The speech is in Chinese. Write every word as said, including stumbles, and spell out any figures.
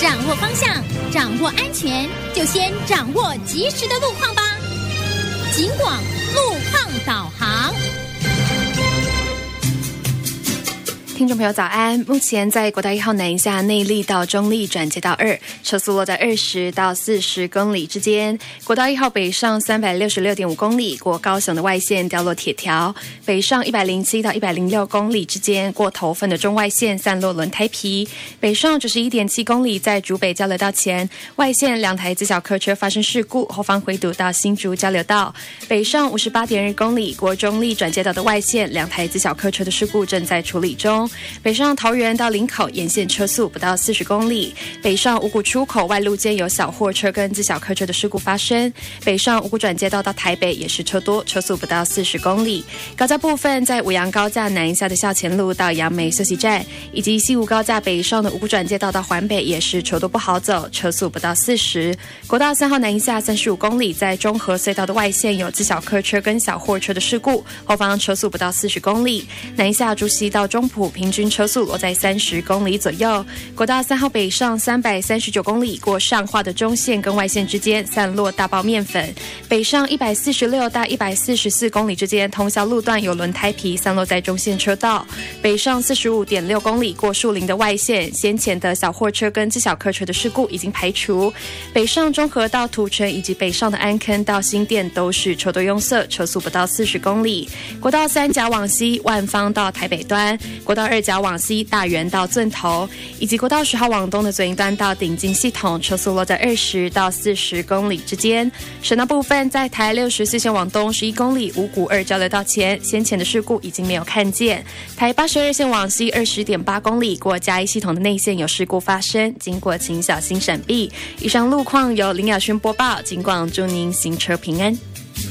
掌握方向，掌握安全，就先掌握及时的路况吧。警广路况导航。 听众朋友早安，目前在国道一号南一下内坜到中坜转接到二，车速落在二十到四十公里之间。国道一号北上三百六十六点五公里，过高雄的外线掉落铁条，北上一百零七到一百零六公里之间，过头份的中外线散落轮胎皮。北上九十一点七公里，在竹北交流道前，外线两台自小客车发生事故，后方回堵到新竹交流道。北上五十八点二公里，过中坜转接道的外线两台自小客车的事故正在处理中。北上桃园到林口沿线车速不到四十公里，北上五股出口外路间有小货车跟自小客车的事故发生，北上五股转接道到台北也是车多，车速不到四十公里。高架部分在五杨高架南一下的校前路到杨梅休息站，以及西武高架北上的五股转接道到环北也是车多不好走，车速不到四十。国道三号南一下三十五公里，在中和隧道的外线有自小客车跟小货车的事故，后方车速不到四十公里。南一下竹溪到中埔平均车速落在三十公里左右。国道三号北上三百三十九公里，过上化的中线跟外线之间散落大包面粉。北上一百四十六到一百四十四公里之间，通宵路段有轮胎皮散落在中线车道。北上四十五点六公里，过树林的外线，先前的小货车跟自小客车的事故已经排除。北上中和到土城以及北上的安坑到新店都是车多拥塞，车速不到四十公里。国道三甲往西，万芳到台北端，国道二甲往西大园到圳头，以及国道十号往东的左营端到顶进系统，车速落在二十到四十公里之间。省道部分在台六十四线往东十一公里，五股二交流道前，先前的事故已经没有看见。台八十二线往西二十点八公里，过嘉义系统的内线有事故发生，经过请小心闪避。以上路况由林雅轩播报，警广祝您行车平安。